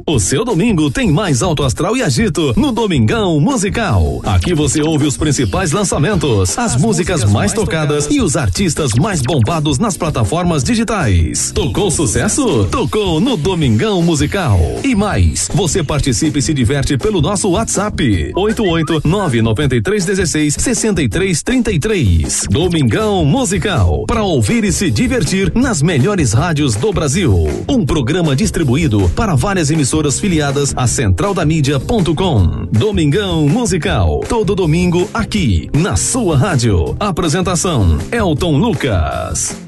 O seu domingo tem mais alto astral e agito no Domingão Musical. Aqui você ouve os principais lançamentos, as músicas mais tocadas e os artistas mais bombados nas plataformas digitais. Tocou sucesso? Tocou no Domingão Musical. E mais, você participa e se diverte pelo nosso WhatsApp 88993166333. Domingão Musical, para ouvir e se divertir nas melhores rádios do Brasil. Um programa distribuído para várias emissoras filiadas a centraldamídia.com. Domingão Musical, todo domingo aqui na sua rádio. Apresentação: Elton Lucas.